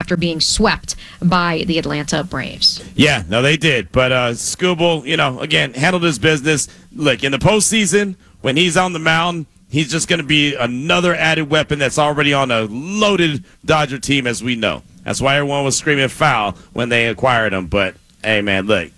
after being swept by the Atlanta Braves. Yeah, no, they did. But Skubal, again, handled his business. Look, in the postseason, when he's on the mound, he's just going to be another added weapon that's already on a loaded Dodger team, as we know. That's why everyone was screaming foul when they acquired him. But, hey, man, look,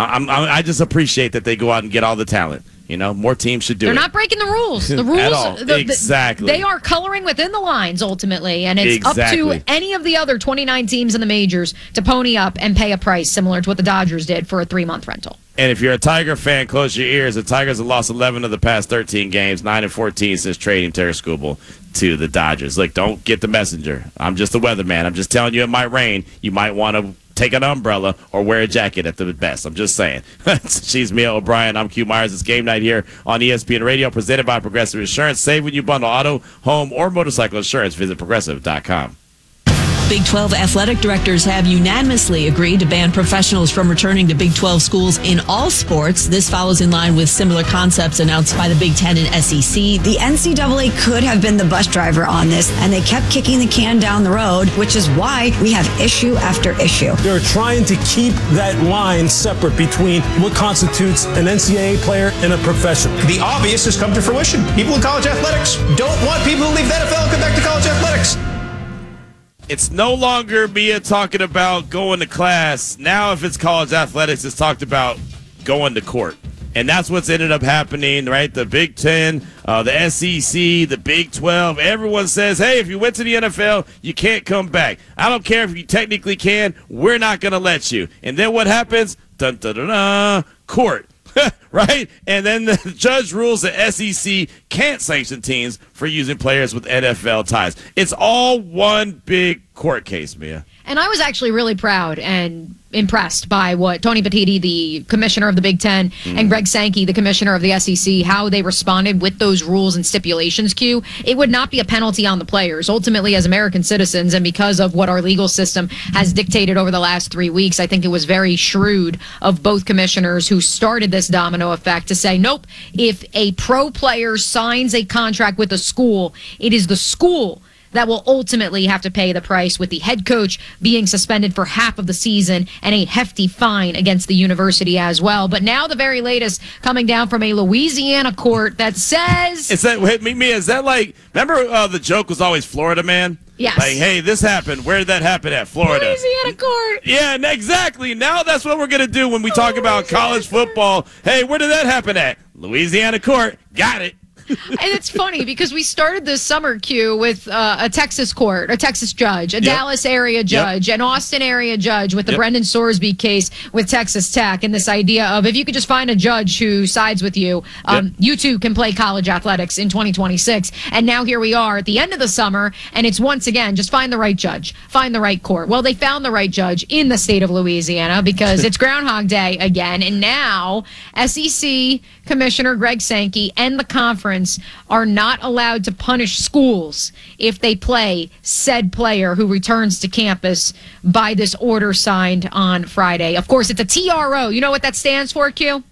I just appreciate that they go out and get all the talent. More teams should do They're it. They're not breaking the rules. The rules, at all. Exactly. They are coloring within the lines ultimately, and it's up to any of the other 29 teams in the majors to pony up and pay a price similar to what the Dodgers did for a 3-month rental. And if you're a Tiger fan, close your ears. The Tigers have lost 11 of the past 13 games, 9-14 since trading Taylor Skubal to the Dodgers. Look, don't get the messenger. I'm just a weatherman. I'm just telling you it might rain. You might want to take an umbrella or wear a jacket at the best. I'm just saying. She's Mia O'Brien. I'm Q Myers. It's game night here on ESPN Radio, presented by Progressive Insurance. Save when you bundle auto, home, or motorcycle insurance. Visit Progressive.com. Big 12 athletic directors have unanimously agreed to ban professionals from returning to Big 12 schools in all sports. This follows in line with similar concepts announced by the Big 10 and SEC. The NCAA could have been the bus driver on this, and they kept kicking the can down the road, which is why we have issue after issue. They're trying to keep that line separate between what constitutes an NCAA player and a professional. The obvious has come to fruition. People in college athletics don't want people who leave the NFL and come back to college athletics. It's no longer Mia talking about going to class. Now, if it's college athletics, it's talked about going to court. And that's what's ended up happening, right? The Big 10, the SEC, the Big 12. Everyone says, hey, if you went to the NFL, you can't come back. I don't care if you technically can. We're not going to let you. And then what happens? Dun, dun, dun, dun, court. Right? And then the judge rules that SEC can't sanction teams for using players with NFL ties. It's all one big court case, Mia. And I was actually really proud and impressed by what Tony Petitti, the commissioner of the Big Ten, and Greg Sankey, the commissioner of the SEC, how they responded with those rules and stipulations, Q. It would not be a penalty on the players. Ultimately, as American citizens, and because of what our legal system has dictated over the last 3 weeks, I think it was very shrewd of both commissioners who started this domino effect to say, nope, if a pro player signs a contract with a school, it is the school that will ultimately have to pay the price, with the head coach being suspended for half of the season and a hefty fine against the university as well. But now the very latest coming down from a Louisiana court that says... Is that like... Remember the joke was always Florida Man? Yes. Like, hey, this happened. Where did that happen at? Florida. Louisiana court. Yeah, exactly. Now that's what we're going to do when we talk about college football. Hey, where did that happen at? Louisiana court. Got it. And it's funny because we started this summer, Q, with a Texas court, a Texas judge, a Dallas area judge, an Austin area judge with the Brendan Sorsby case with Texas Tech, and this idea of if you could just find a judge who sides with you, you too can play college athletics in 2026. And now here we are at the end of the summer, and it's once again, just find the right judge, find the right court. Well, they found the right judge in the state of Louisiana because it's Groundhog Day again, and now SEC Commissioner Greg Sankey and the conference are not allowed to punish schools if they play said player who returns to campus by this order signed on Friday. Of course, it's a TRO. You know what that stands for, Q?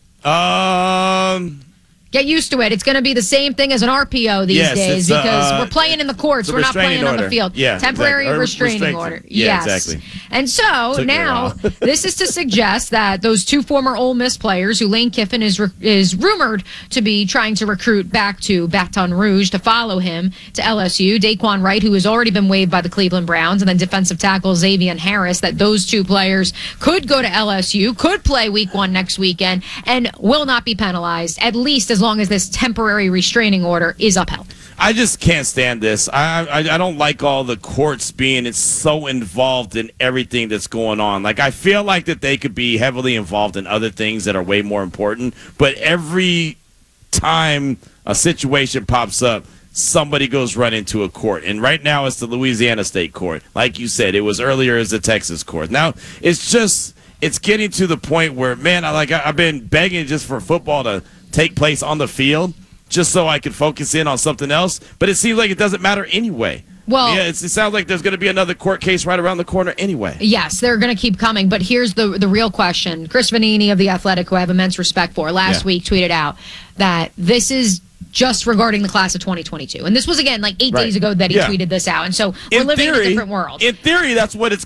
Get used to it. It's going to be the same thing as an RPO these days because we're playing in the courts. We're not playing on the field. Yeah, temporary restraining order. Yeah, yes. exactly. And so now this is to suggest that those two former Ole Miss players, who Lane Kiffin is rumored to be trying to recruit back to Baton Rouge to follow him to LSU, Daquan Wright, who has already been waived by the Cleveland Browns, and then defensive tackle Xavier Harris, that those two players could go to LSU, could play week 1 next weekend, and will not be penalized, at least as long as this temporary restraining order is upheld. I just can't stand this. I don't like all the courts being so involved in everything that's going on. Like, I feel like that they could be heavily involved in other things that are way more important, but every time a situation pops up, somebody goes right into a court. And right now it's the Louisiana State Court. Like you said, it was earlier as the Texas Court. Now it's getting to the point where, man, I've been begging just for football to take place on the field just so I could focus in on something else. But it seems like it doesn't matter anyway. Well, yeah, it sounds like there's going to be another court case right around the corner anyway. Yes, they're going to keep coming. But here's the real question. Chris Vanini of The Athletic, who I have immense respect for, last week tweeted out that this is just regarding the class of 2022. And this was, again, like 8 days ago that he tweeted this out. And so we're living in a different world. In theory, that's what it's